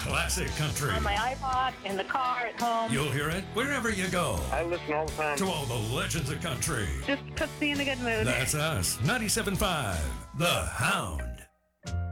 classic country. On my iPod, in the car, at home. You'll hear it wherever you go. I listen all the time. To all the legends of country. Just puts me in a good mood. That's us. 97.5, The Hound.